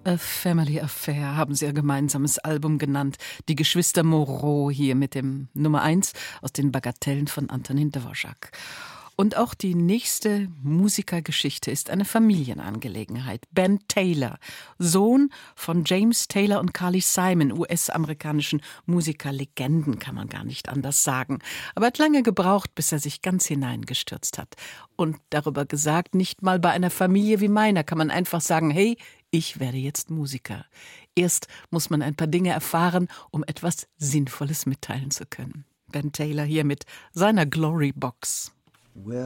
A Family Affair haben sie ihr gemeinsames Album genannt. Die Geschwister Moreau hier mit dem Nummer 1 aus den Bagatellen von Antonin Dvořák. Und auch die nächste Musikergeschichte ist eine Familienangelegenheit. Ben Taylor, Sohn von James Taylor und Carly Simon, US-amerikanischen Musikerlegenden, kann man gar nicht anders sagen. Aber er hat lange gebraucht, bis er sich ganz hineingestürzt hat. Und darüber gesagt, nicht mal bei einer Familie wie meiner kann man einfach sagen, hey, ich werde jetzt Musiker. Erst muss man ein paar Dinge erfahren, um etwas Sinnvolles mitteilen zu können. Ben Taylor hier mit seiner Glory Box.